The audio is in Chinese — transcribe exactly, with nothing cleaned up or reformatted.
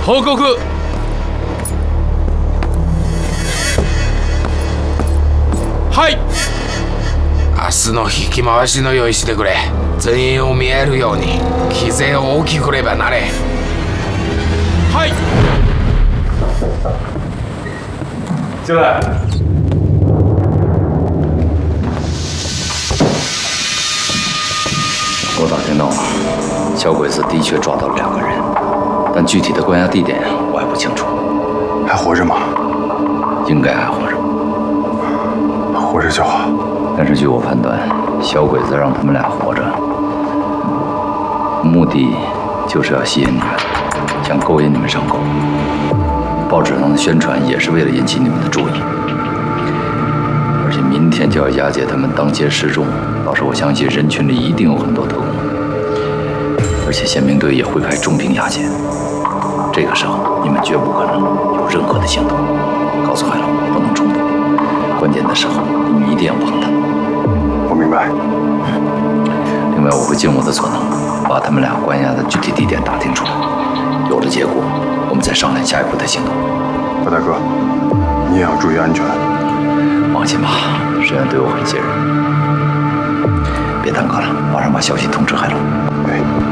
報告。はい。明日の引き回しの用意してくれ。全員を見えるように機勢を大きくればなれ。はい。 进来。 我打听到了，小鬼子的确抓到了两个人，但具体的关押地点我还不清楚。 还活着吗？ 应该还活着。 活着就好。 但是据我判断，小鬼子让他们俩活着，目的就是要吸引你们，想勾引你们上钩。报纸上的宣传也是为了引起你们的注意。而且明天就要押解他们当街示众，到时我相信人群里一定有很多特工，而且宪兵队也会派重兵押解。这个时候你们绝不可能有任何的行动。告诉海龙，不能冲动。关键的时候你们一定要帮他。 我明白。 另外，我会尽我的所能，把他们俩关押的具体地点打听出来。有了结果，我们再商量下一步的行动。 何大哥，你也要注意安全。 放心吧，沈远对我很信任。别耽搁了，马上把消息通知海龙。 哎。